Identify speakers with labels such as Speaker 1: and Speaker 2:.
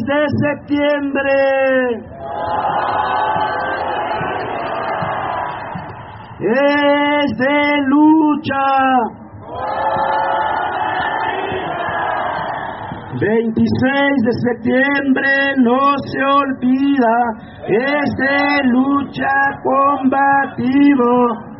Speaker 1: de septiembre es de lucha. 26 de septiembre no se olvida, es de lucha combativo.